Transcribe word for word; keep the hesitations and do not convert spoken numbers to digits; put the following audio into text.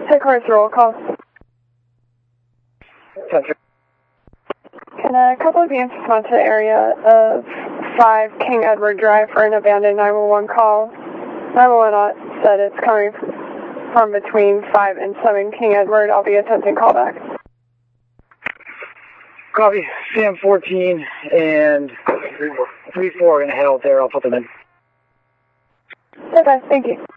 Take horse roll call. Center. Can a couple of units respond to the area of five King Edward Drive for an abandoned nine one one call? nine one one said it's coming from between five and seven King Edward. I'll be attempting callback. Copy. C M fourteen and three four are going to head out there. I'll put them in. Okay, thank you.